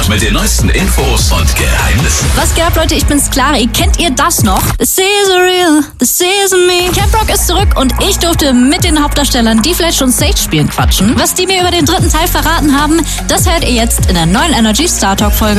mit den neuesten Infos und Geheimnissen. Was geht ab, Leute? Ich bin's, Clary. Kennt ihr das noch? This is real, this is me. Camp Rock ist zurück und ich durfte mit den Hauptdarstellern, die vielleicht schon Stage spielen, quatschen. Was die mir über den dritten Teil verraten haben, das hört ihr jetzt in der neuen Energy Star Talk Folge.